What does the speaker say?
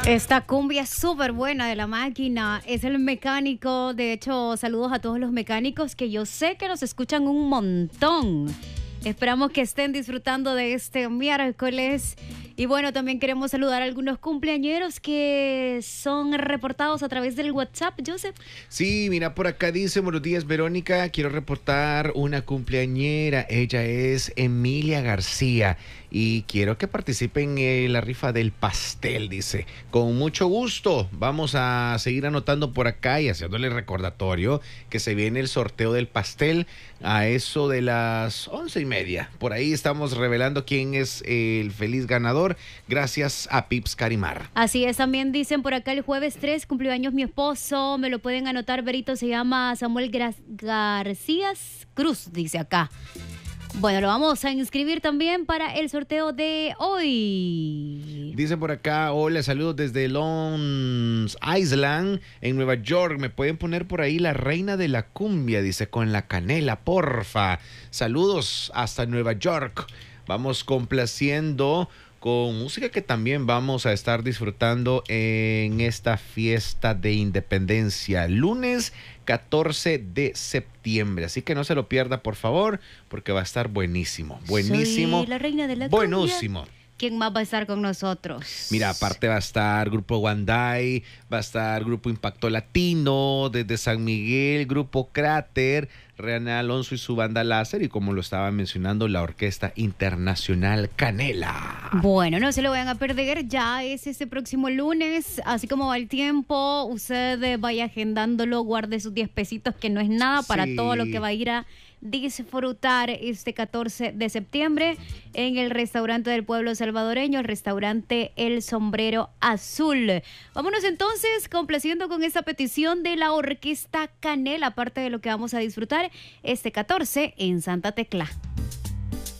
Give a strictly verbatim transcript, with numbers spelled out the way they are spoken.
Esta cumbia es súper buena de La Máquina, es el mecánico. De hecho, saludos a todos los mecánicos que yo sé que nos escuchan un montón. Esperamos que estén disfrutando de este miércoles. Y bueno, también queremos saludar a algunos cumpleañeros que son reportados a través del WhatsApp, Joseph. Sí, mira, por acá dice, buenos días, Verónica, quiero reportar una cumpleañera. Ella es Emilia García y quiero que participen en la rifa del pastel, dice. Con mucho gusto, vamos a seguir anotando por acá y haciéndole recordatorio que se viene el sorteo del pastel a eso de las once y media. Por ahí estamos revelando quién es el feliz ganador, gracias a Pips Carimar. Así es, también dicen por acá el jueves tres, cumplió años mi esposo, me lo pueden anotar, Berito, se llama Samuel Gra- García Cruz, dice acá. Bueno, lo vamos a inscribir también para el sorteo de hoy. Dice por acá, hola, saludos desde Long Island, en Nueva York. ¿Me pueden poner por ahí la reina de la cumbia? Dice, con la canela, porfa. Saludos hasta Nueva York. Vamos complaciendo con música que también vamos a estar disfrutando en esta fiesta de independencia, lunes catorce de septiembre. Así que no se lo pierda, por favor, porque va a estar buenísimo. Buenísimo. Soy la reina de la buenísimo. cumbia. ¿Quién más va a estar con nosotros? Mira, aparte va a estar Grupo Wandai, va a estar Grupo Impacto Latino, desde San Miguel, Grupo Cráter, Reana Alonso y su banda Láser, y como lo estaba mencionando, la Orquesta Internacional Canela. Bueno, no se lo vayan a perder, ya es este próximo lunes, así como va el tiempo, usted vaya agendándolo, guarde sus diez pesitos, que no es nada para Sí. todo lo que va a ir a disfrutar este catorce de septiembre en el restaurante del pueblo salvadoreño, el restaurante El Sombrero Azul. Vámonos entonces complaciendo con esta petición de la Orquesta Canela, aparte de lo que vamos a disfrutar este catorce en Santa Tecla.